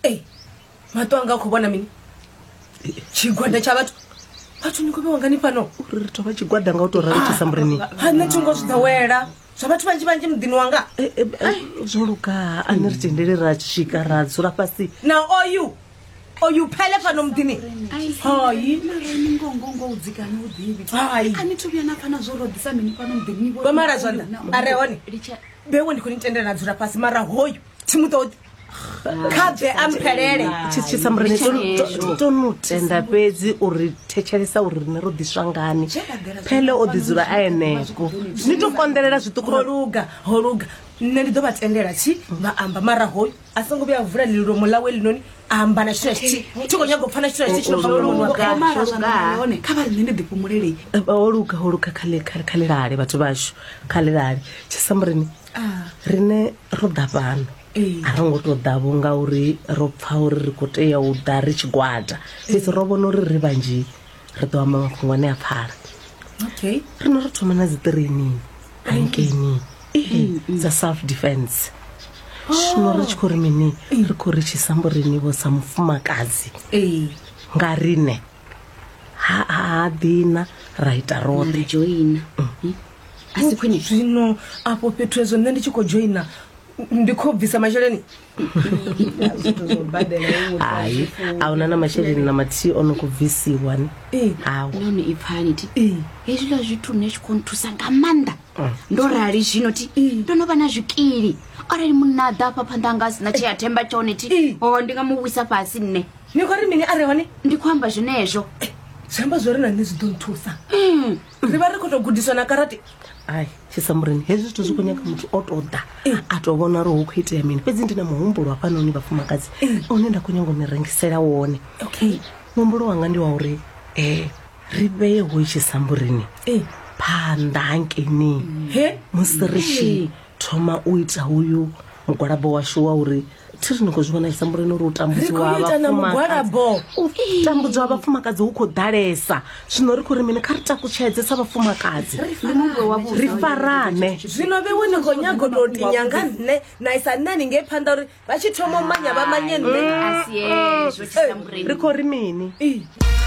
mato anga khobona mini chigwanda cha batho niko be wangani pano uri ri tova chigwada nga u to rari chisamburini hana tingo zwidawela zwa batho banji mudini wanga zwo luga ani ri tendele ra tshika ra dzula fasi now you phele pano mudini hayi ngongo udzikana udivi hayi ani thubiya na phana zwo rodisa mini pano mudini bo mara zwana are hone bewe ndiko nitendela na dzula fasi mara hoyo timutoti khabe amphelele chisamburini tonutenda fhedzi uri thetshelesa uri rine ro diswa ngani phele o ḓidzula a eneko ni to kondelela zwiṱuku holuga nne ndi ḓo vha tendela tshi vha amba mara hoyo a songo vhuya vula lilomo lawe linoni amba na tshithu tshi thiko nyago u pfha na tshithu tshi tshino bva mulomoni wanga mara zwana hone kha vha nne ndi ḓipumulele holuga khalelale vhathu vashu khalelale chisamburini rine ro ḓa fhano a ri ngo to ḓavho nga uri ro pfha uri ri khou tea u ḓa ri tshigwada fhedzi ro vhona uri ri vhanzhi ri ḓo amba mafhungo ane a pfhala rino ro thoma na dzi training hankeni dza self defense zwino ri tshi khou ri mini ri khou ri chisamburini vho sa mufumakadzi nga rine ha ḓina ra ita roṱhe joina asi khwine zwino afho fhethu ezwo nne ndi tshi khou joina ndi khou bvisa masheleni hayi ahuna na masheleni na mathi ono kubvisiwa ni hawo none ipfani ti hezwila zwithu ne tshi khou nthusa nga maanḓa ndo rali zwino ti ndo no vha na zwikili arali munna ḓa afha phanḓa nga sina tshi a themba tshone ti ndi nga mu wisa fhasi nne ni khou ri mini are hone ndi khou amba zwenezwo zwi zwo ri na nne zwi ḓo nthusa ri vha ri khou tou gudiswa na karate ai chisamburini hezwi zwithu zwi khou nyaga muthu o to ḓa a to vhona uri hu khou itea mini fhedzi ndi na muhumbulo hafhanoni vhafumakadzi une nda khou nyaga u ni rengisela wone muhumbulo wanga ndi wa uri ri vheye hoyu chisamburini phanḓa hankeni musi ri tshi thoma u ita uyu mugwalabo washu wa uri thiri ni khou zwi vhona chisamburini uri u tambudziwa vhafumakadzi hu khou ḓalesa zwino ri khou ri mini kha ri takutshedze sa vhafumakadzi ri farane zwino vhe wone khou nyaga u tou tinya nga nne na isa nne haningei phanḓa uri vha tshi thoma u manya vha manye nne asi hezwo chisamburini ri khou ri mini